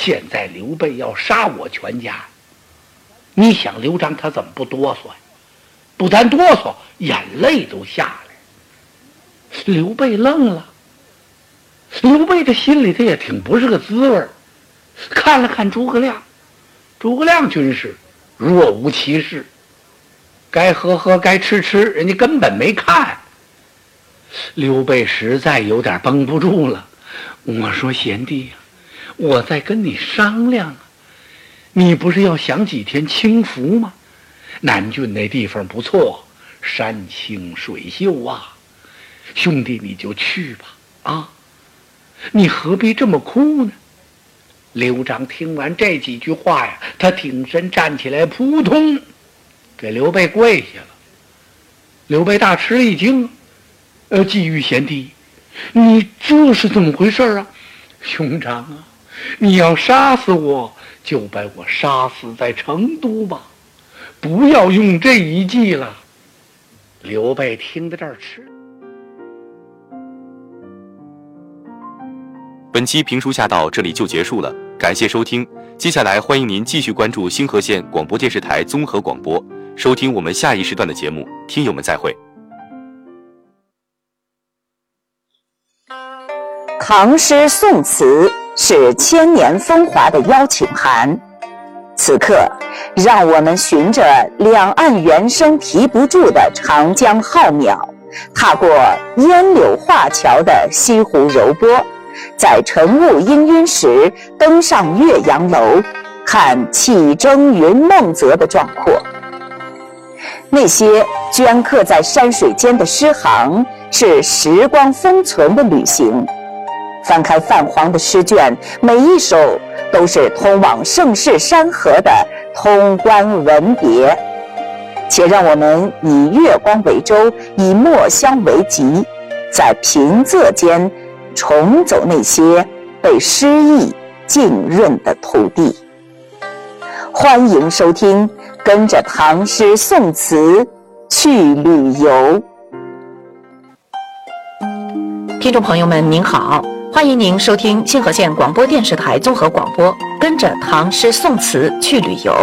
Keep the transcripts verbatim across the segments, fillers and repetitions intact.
现在刘备要杀我全家，你想刘璋他怎么不哆嗦呀？不但哆嗦，眼泪都下来。刘备愣了，刘备这心里他也挺不是个滋味，看了看诸葛亮，诸葛亮军师若无其事，该喝喝该吃吃，人家根本没看。刘备实在有点绷不住了，我说贤弟呀、啊，我在跟你商量啊，你不是要享几天清福吗？南郡那地方不错，山清水秀啊，兄弟你就去吧啊，你何必这么哭呢？刘璋听完这几句话呀，他挺身站起来，扑通给刘备跪下了。刘备大吃一惊，呃，季玉贤弟，你这是怎么回事啊？兄长啊，你要杀死我，就把我杀死在成都吧，不要用这一计了。刘备听到这儿吃。 本期评书下到这里就结束了，感谢收听。接下来欢迎您继续关注星河县广播电视台综合广播，收听我们下一时段的节目。听友们再会。 唐诗宋词是千年风华的邀请函，此刻让我们循着两岸猿声啼不住的长江浩渺，踏过烟柳画桥的西湖柔波，在晨雾氤氲时登上岳阳楼，看气蒸云梦泽的壮阔。那些镌刻在山水间的诗行，是时光封存的旅行。翻开泛黄的诗卷，每一首都是通往盛世山河的通关文牒。且让我们以月光为舟，以墨香为笈，在平仄间重走那些被诗意浸润的土地。欢迎收听，跟着唐诗宋词去旅游。 听众朋友们您好，欢迎您收听星河县广播电视台综合广播，跟着唐诗宋词去旅游。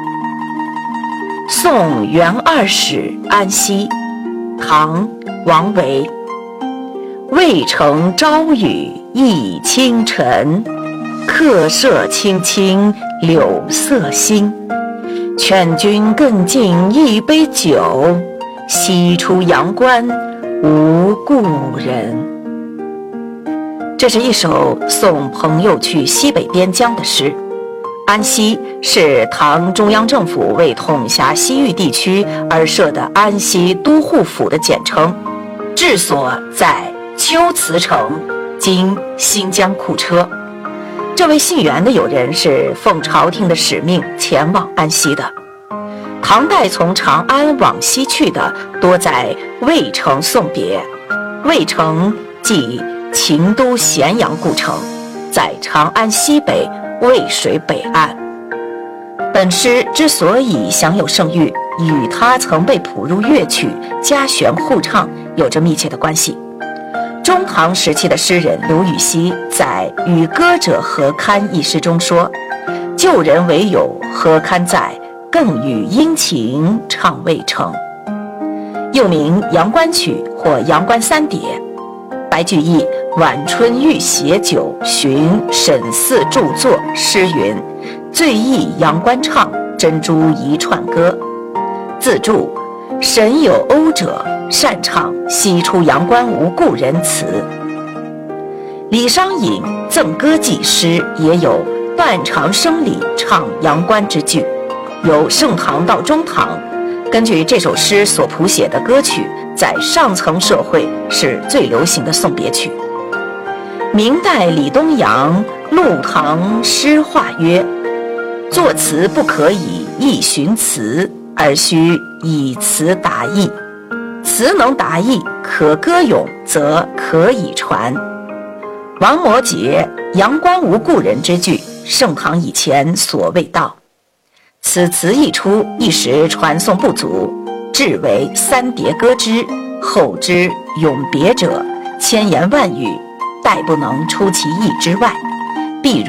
送元二使安西，唐·王维。渭城朝雨浥轻尘，客舍青青柳色新。劝君更尽一杯酒，西出阳关无故人。这是一首送朋友去西北边疆的诗。安西是唐中央政府为统辖西域地区而设的安西都护府的简称，治所在龟兹城，今新疆库车。这位姓袁的友人是奉朝廷的使命前往安西的。唐代从长安往西去的多在渭城送别，渭城即秦都咸阳故城，在长安西北渭水北岸。本诗之所以享有盛誉，与它曾被谱入乐曲、家弦互唱有着密切的关系。中唐时期的诗人刘禹锡在《与歌者何堪》一诗中说：“旧人唯有何堪在，更与殷勤唱渭城。”又名《阳关曲》或《阳关三叠》。白居易《晚春遇携酒寻沈四著作》诗云：“醉忆阳关唱，珍珠一串歌。”自注：沈有讴者，擅唱西出阳关无故人词。李商隐《赠歌记》诗也有断肠声里唱阳关之句。由盛唐到中唐，根据这首诗所谱写的歌曲，在上层社会是最流行的送别曲。明代李东阳《陆唐诗话》曰：“作词不可以意寻词，而须以词达意。词能达意，可歌咏，则可以传。”王摩诘《阳关无故人》之句，盛唐以前所未到。此词一出，一时传颂不足，至为三叠歌之，后之咏别者，千言万语，殆不能出其意之外。